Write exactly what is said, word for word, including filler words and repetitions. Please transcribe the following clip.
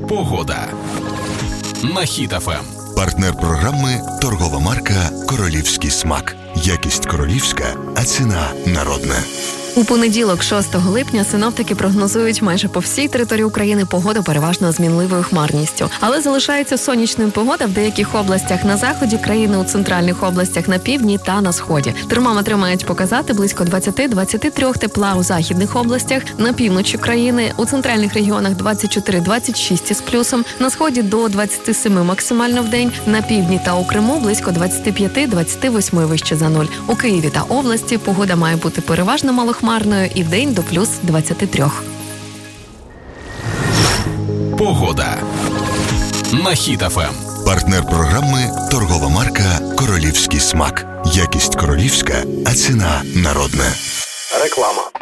Погода на Хіт еф ем. Партнер програми – торгова марка «Королівський смак». Якість королівська, а ціна народна. У понеділок, шостого липня, синоптики прогнозують майже по всій території України погоду переважно змінливою хмарністю. Але залишається сонячною погода в деяких областях на заході країни, у центральних областях на півдні та на сході. Термометри мають показати близько двадцять-двадцять три тепла у західних областях, на півночі країни, у центральних регіонах двадцять чотири двадцять шість із плюсом, на сході до двадцять сім максимально в день, на півдні та у Криму близько двадцять п'ять двадцять вісім вище за нуль. У Києві та області погода має бути переважно малохмарною і в день до плюс двадцять три. Погода на Хіт еф ем. Партнер програми – торгова марка «Королівський смак». Якість королівська, а ціна народна. Реклама.